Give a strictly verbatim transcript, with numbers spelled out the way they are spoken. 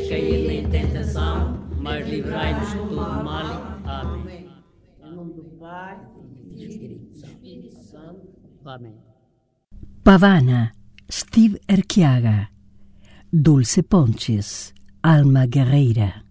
cair em tentação, mas livrai-nos de todo mal. Amém. Em nome do Pai, e do Espírito Santo. Amém. Pavana, Steve Erquiaga. Dulce Ponches, Alma Guerreira.